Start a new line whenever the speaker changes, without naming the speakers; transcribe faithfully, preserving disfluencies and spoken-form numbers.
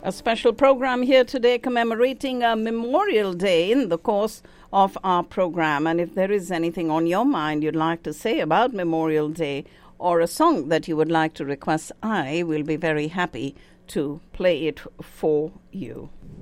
A special program here today commemorating a Memorial Day in the course of our program. And if there is anything on your mind you'd like to say about Memorial Day or a song that you would like to request, I will be very happy to play it for you.